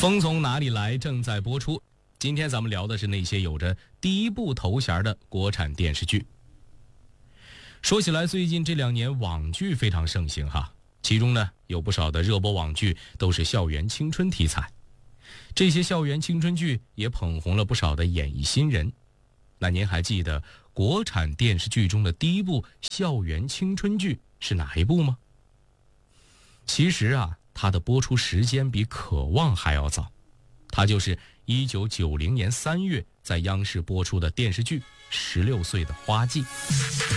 风从哪里来正在播出。今天咱们聊的是那些有着第一部头衔的国产电视剧。说起来，最近这2年网剧非常盛行哈，其中呢有不少的热播网剧都是校园青春题材。这些校园青春剧也捧红了不少的演艺新人。那您还记得国产电视剧中的第一部校园青春剧是哪一部吗？其实啊，它的播出时间比《渴望》还要早，它就是1990年3月在央视播出的电视剧《16岁的花季》。